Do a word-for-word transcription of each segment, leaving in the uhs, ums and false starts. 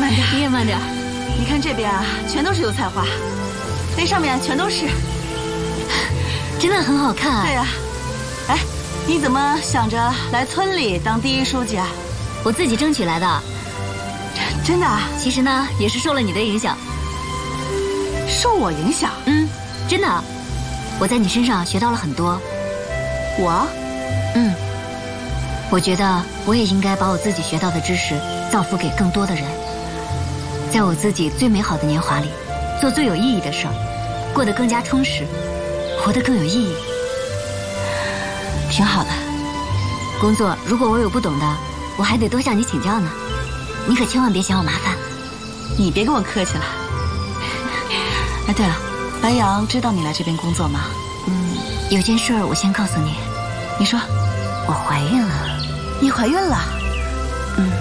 慢点， 你也慢点。 你看这边啊，全都是油菜花，那上面全都是， 真的很好看。 对呀、啊，哎，你怎么想着来村里当第一书记啊？ 我自己争取来的。 真的啊？ 其实呢，也是受了你的影响。 受我影响？ 嗯，真的，我在你身上学到了很多。 我？ 嗯，我觉得我也应该把我自己学到的知识造福给更多的人，在我自己最美好的年华里，做最有意义的事儿，过得更加充实，活得更有意义。 挺好的。 工作如果我有不懂的，我还得多向你请教呢，你可千万别嫌我麻烦。 你别跟我客气了。哎，对了，白杨知道你来这边工作吗？ 嗯，有件事儿我先告诉你。 你说。 我怀孕了。 你怀孕了？ 嗯。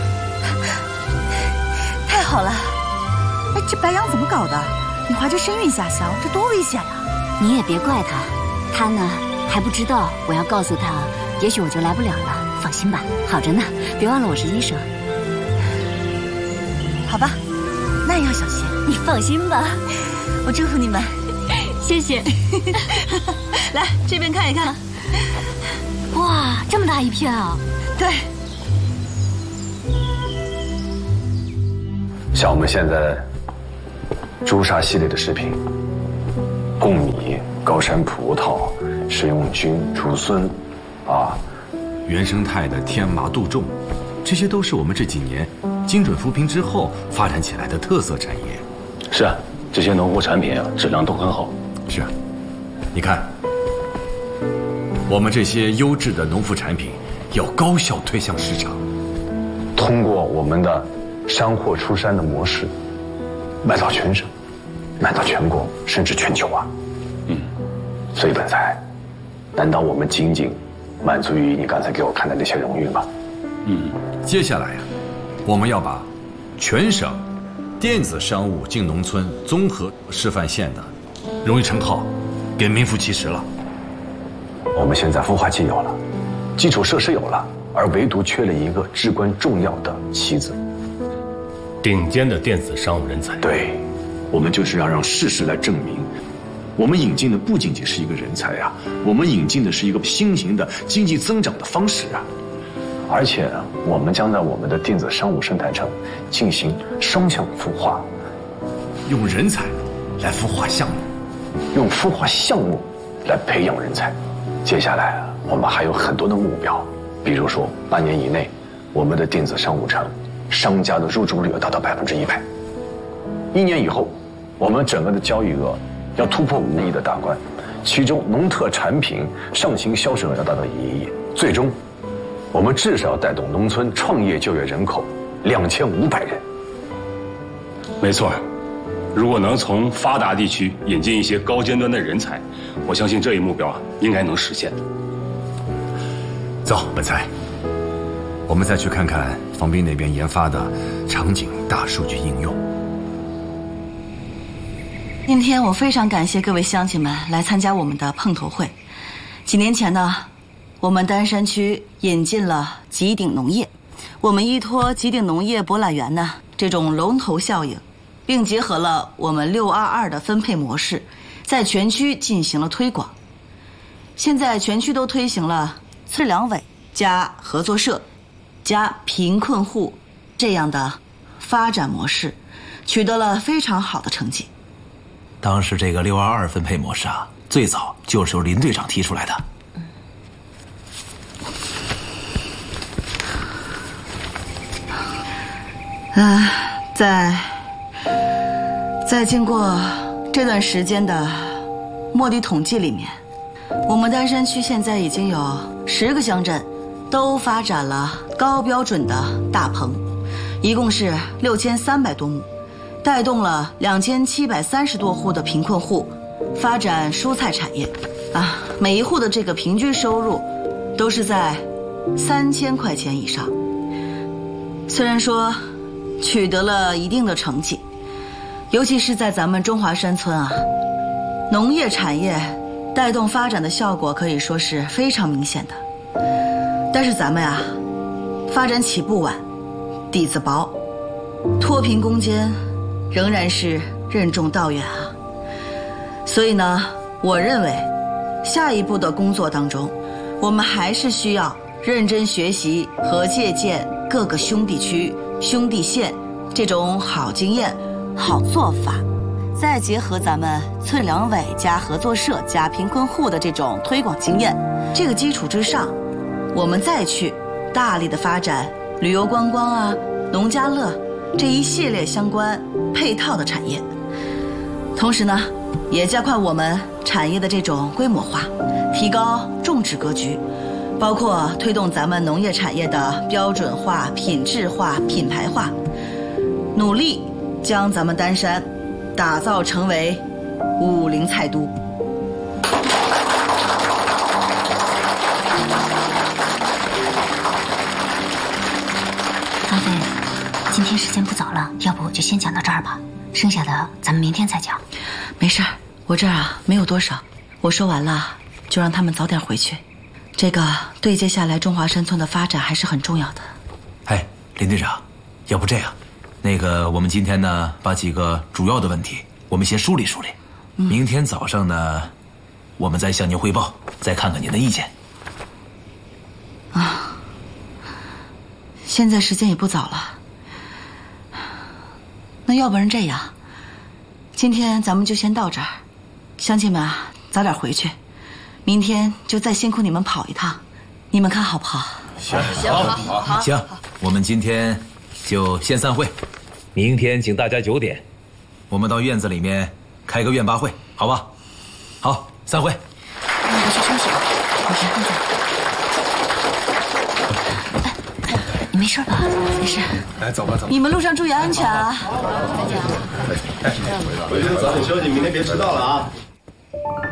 太好了。哎，这白杨怎么搞的？你怀着身孕下乡，这多危险呀！ 你也别怪他，他呢还不知道，我要告诉他，也许我就来不了了。放心吧，好着呢，别忘了我是医生。 好吧，那也要小心。 你放心吧， 我祝福你们。 谢谢。 来这边看一看。 哇，这么大一片啊！ 对。 像我们现在朱砂系列的食品，贡米、高山葡萄、食用菌、竹荪，啊， 原生态的天麻杜仲，这些都是我们这几年精准扶贫之后发展起来的特色产业。 是啊，这些农副产品啊，质量都很好。 是啊，你看，我们这些优质的农副产品要高效推向市场， 通过我们的山货出山的模式，卖到全省，卖到全国，甚至全球啊。嗯，所以本才，难道我们仅仅满足于你刚才给我看的那些荣誉吗？ 嗯，接下来呀、啊，我们要把全省电子商务进农村综合示范县的荣誉称号给名副其实了。 我们现在孵化器有了，基础设施有了，而唯独缺了一个至关重要的棋子。 顶尖的电子商务人才。 对，我们就是要让事实来证明，我们引进的不仅仅是一个人才啊，我们引进的是一个新型的经济增长的方式啊。而且我们将在我们的电子商务生态城进行双向孵化， 用人才来孵化项目， 用孵化项目来培养人才。接下来我们还有很多的目标，比如说半年以内，我们的电子商务城商家的入驻率要达到百分之一百。一年以后，我们整个的交易额要突破五亿的大关，其中农特产品上行销售额要达到一亿。最终，我们至少要带动农村创业就业人口两千五百人。 没错，如果能从发达地区引进一些高尖端的人才，我相信这一目标啊，应该能实现的。 走，本才，我们再去看看方斌那边研发的场景大数据应用。 今天我非常感谢各位乡亲们来参加我们的碰头会。几年前呢，我们丹山区引进了吉鼎农业，我们依托吉鼎农业博览园呢这种龙头效应，并结合了我们六二二的分配模式，在全区进行了推广。现在全区都推行了村两委加合作社加贫困户这样的发展模式，取得了非常好的成绩。 当时这个六二二分配模式啊，最早就是由林队长提出来的。 嗯、呃，在在经过这段时间的摸底统计里面，我们丹山区现在已经有十个乡镇都发展了高标准的大棚，一共是六千三百多亩，带动了两千七百三十多户的贫困户发展蔬菜产业，啊，每一户的这个平均收入都是在三千块钱以上。虽然说取得了一定的成绩，尤其是在咱们中华山村啊，农业产业带动发展的效果可以说是非常明显的。但是咱们啊，发展起步晚，底子薄， 脱贫攻坚仍然是任重道远啊。所以呢，我认为下一步的工作当中，我们还是需要认真学习和借鉴各个兄弟区、兄弟县这种好经验、好做法，再结合咱们村两委加合作社加贫困户的这种推广经验，这个基础之上，我们再去大力的发展旅游观光啊、农家乐这一系列相关配套的产业。同时呢，也加快我们产业的这种规模化，提高种植格局，包括推动咱们农业产业的标准化、品质化、品牌化，努力将咱们丹山打造成为武陵菜都。 阿飞，今天时间不早了，要不就先讲到这儿吧，剩下的咱们明天再讲。 没事儿，我这儿啊没有多少，我说完了就让他们早点回去。这个对接下来中华山村的发展还是很重要的。 哎，林队长，要不这样，那个我们今天呢，把几个主要的问题我们先梳理梳理，嗯、明天早上呢，我们再向您汇报，再看看您的意见。 啊，现在时间也不早了，那要不然这样，今天咱们就先到这儿，乡亲们啊，早点回去，明天就再辛苦你们跑一趟，你们看好不好？ 行， 好，好，好， 行，我们今天就先散会，明天请大家九点，我们到院子里面开个院坝会，好吧？好，散会。 那你去休息吧，我先看看。哎，你没事吧？ 没事。 来，走吧，走吧。 你们路上注意安全啊！ 回去早点休息，明天别迟到了啊。